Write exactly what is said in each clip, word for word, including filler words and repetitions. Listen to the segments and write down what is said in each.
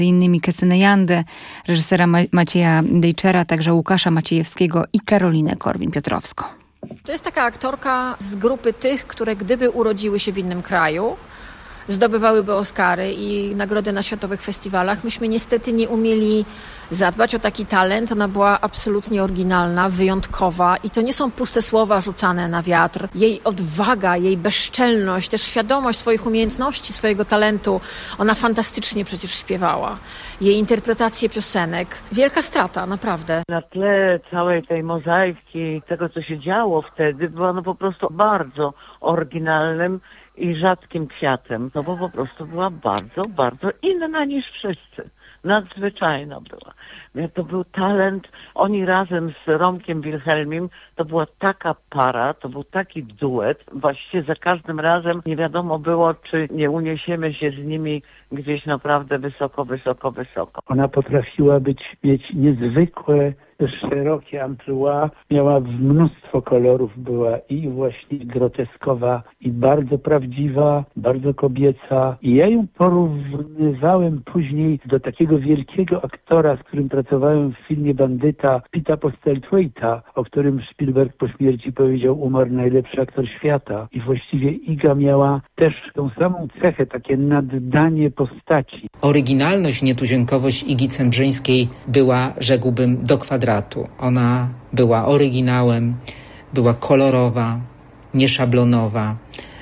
Innymi Krystynę Jandę, reżysera Macieja Dejczera, także Łukasza Maciejewskiego i Karolinę Korwin-Piotrowską. To jest taka aktorka z grupy tych, które gdyby urodziły się w innym kraju, zdobywałyby Oscary i nagrody na światowych festiwalach. Myśmy niestety nie umieli zadbać o taki talent. Ona była absolutnie oryginalna, wyjątkowa i to nie są puste słowa rzucane na wiatr. Jej odwaga, jej bezczelność, też świadomość swoich umiejętności, swojego talentu. Ona fantastycznie przecież śpiewała. Jej interpretacje piosenek. Wielka strata, naprawdę. Na tle całej tej mozaiki, tego co się działo wtedy, była ona po prostu bardzo oryginalnym i rzadkim kwiatem, no bo po prostu była bardzo, bardzo inna niż wszyscy. Nadzwyczajna była. To był talent, oni razem z Romkiem Wilhelmim, to była taka para, to był taki duet. Właściwie za każdym razem nie wiadomo było, czy nie uniesiemy się z nimi gdzieś naprawdę wysoko, wysoko, wysoko. Ona potrafiła być, mieć niezwykłe, szerokie amplua, miała mnóstwo kolorów, była i właśnie groteskowa, i bardzo prawdziwa, bardzo kobieca. I ja ją porównywałem później do takiego wielkiego aktora, z którym pracowałem w filmie Bandyta, Pita Postlethwaite'a, o którym Spielberg po śmierci powiedział: umarł najlepszy aktor świata. I właściwie Iga miała też tą samą cechę, takie naddanie postaci. Oryginalność, nietuzinkowość Igi Cembrzyńskiej była, rzekłbym, do kwadratu. Ona była oryginałem, była kolorowa, nieszablonowa,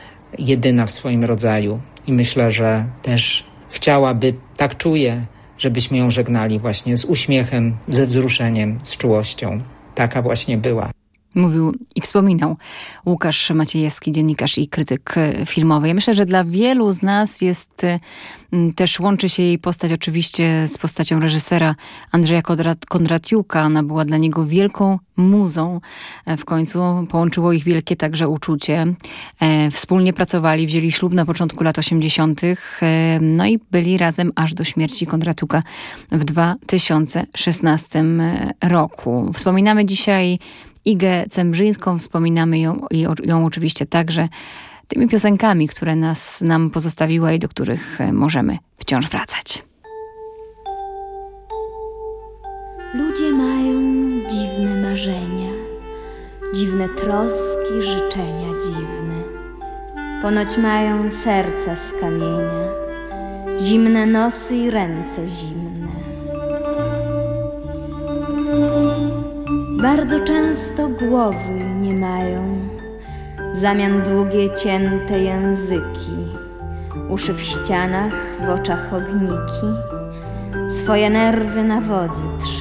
jedyna w swoim rodzaju. I myślę, że też chciałaby, tak czuję, żebyśmy ją żegnali właśnie z uśmiechem, ze wzruszeniem, z czułością. Taka właśnie była. Mówił i wspominał Łukasz Maciejewski, dziennikarz i krytyk filmowy. Ja myślę, że dla wielu z nas jest, też łączy się jej postać oczywiście z postacią reżysera Andrzeja Kondratiuka. Ona była dla niego wielką muzą. W końcu połączyło ich wielkie także uczucie. Wspólnie pracowali, wzięli ślub na początku lat osiemdziesiątych. No i byli razem aż do śmierci Kondratiuka w dwa tysiące szesnastym roku. Wspominamy dzisiaj Igę Cembrzyńską, wspominamy ją, ją oczywiście także tymi piosenkami, które nas, nam pozostawiła i do których możemy wciąż wracać. Ludzie mają dziwne marzenia, dziwne troski, życzenia dziwne. Ponoć mają serca z kamienia, zimne nosy i ręce zimne. Bardzo często głowy nie mają, w zamian długie, cięte języki, uszy w ścianach, w oczach ogniki, swoje nerwy na wodzy trzymają.